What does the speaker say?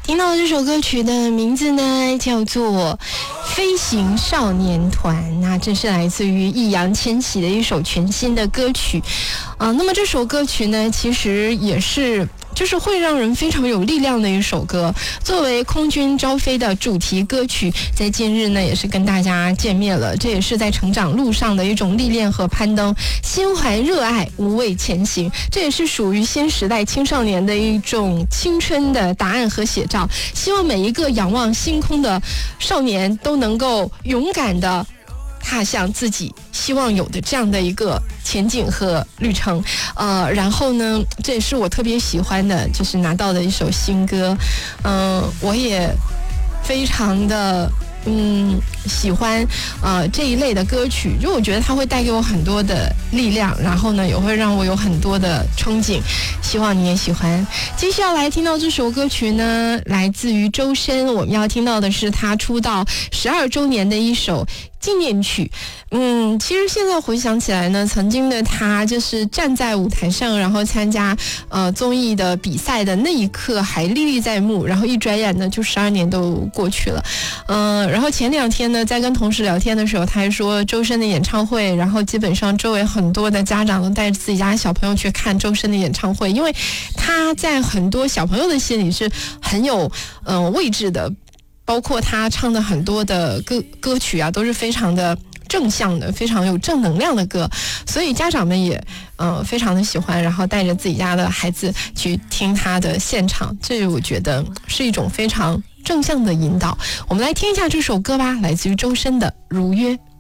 听到这首歌曲的名字呢，叫做《飞行少年团》，那这是来自于易烊千玺的一首全新的歌曲。那么这首歌曲呢，其实也是就是会让人非常有力量的一首歌。作为空军招飞的主题歌曲，在近日呢也是跟大家见面了。这也是在成长路上的一种历练和攀登，心怀热爱，无畏前行。这也是属于新时代青少年的一种青春的答案和写照。希望每一个仰望星空的少年都能够勇敢的踏向自己希望有的这样的一个前景和旅程。然后呢，这也是我特别喜欢的，就是拿到的一首新歌。我也非常的喜欢这一类的歌曲，就我觉得它会带给我很多的力量，然后呢也会让我有很多的憧憬，希望你也喜欢。接下来听到这首歌曲呢，来自于周深，我们要听到的是他出道12周年的一首纪念曲。其实现在回想起来呢，曾经的他就是站在舞台上，然后参加综艺的比赛的那一刻还历历在目，然后一转眼呢就12年都过去了。然后前2天呢，在跟同事聊天的时候，他还说周深的演唱会，然后基本上周围很多的家长都带着自己家小朋友去看周深的演唱会，因为他在很多小朋友的心里是很有位置的，包括他唱的很多的歌曲啊，都是非常的正向的，非常有正能量的歌，所以家长们也非常的喜欢，然后带着自己家的孩子去听他的现场，这我觉得是一种非常正向的引导。我们来听一下这首歌吧，来自于周深的《如约》。